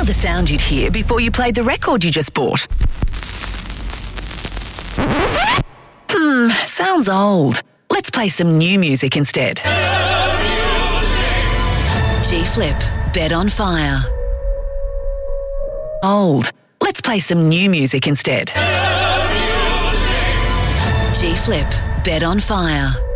the sound you'd hear before you played the record you just bought. Sounds old. Let's play some new music instead. G-Flip, Bed on Fire. Old. Let's play some new music instead. G-Flip, Bed on Fire.